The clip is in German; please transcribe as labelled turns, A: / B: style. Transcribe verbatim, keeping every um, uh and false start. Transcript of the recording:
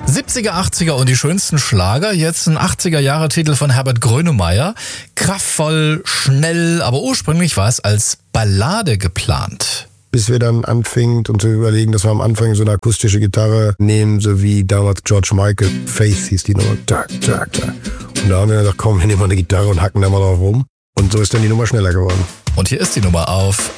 A: siebziger, achtziger und die schönsten Schlager. Jetzt ein achtziger-Jahre-Titel von Herbert Grönemeyer. Kraftvoll, schnell, aber ursprünglich war es als Ballade geplant.
B: Bis wir dann anfingen und zu überlegen, dass wir am Anfang so eine akustische Gitarre nehmen, so wie damals George Michael. Faith hieß die Nummer. Tak, tak, tak. Und da haben wir gedacht, komm, wir nehmen mal eine Gitarre und hacken da mal drauf rum. Und so ist dann die Nummer schneller geworden.
A: Und hier ist die Nummer auf